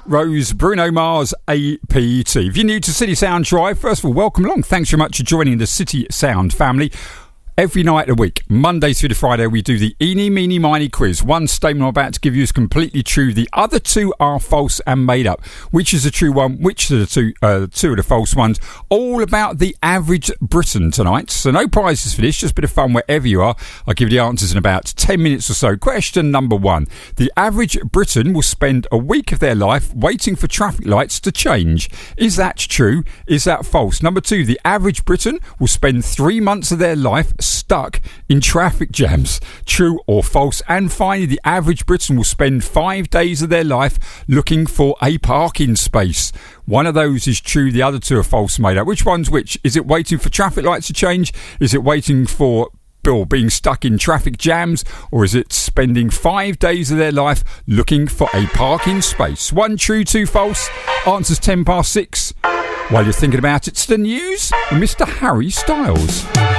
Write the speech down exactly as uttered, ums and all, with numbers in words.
Rose, Bruno Mars, A P T. If you're new to City Sound Drive, first of all, welcome along. Thanks very much for joining the City Sound family. Every night a week, Monday through to Friday, we do the Eeny, Meeny, Miny quiz. One statement I'm about to give you is completely true. The other two are false and made up. Which is the true one? Which are the two, uh, two of the false ones? All about the average Briton tonight. So no prizes for this, just a bit of fun wherever you are. I'll give you the answers in about ten minutes or so. Question number one. The average Briton will spend a week of their life waiting for traffic lights to change. Is that true? Is that false? Number two. The average Briton will spend three months of their life stuck in traffic jams. True or false? And finally, the average Briton will spend five days of their life looking for a parking space. One of those is true, the other two are false, made up. Which one's which? Is it waiting for traffic lights to change? Is it waiting for Bill being stuck in traffic jams? Or is it spending five days of their life looking for a parking space? One true, two false. Answers ten past six. While you're thinking about it, it's the news with Mister Harry Styles.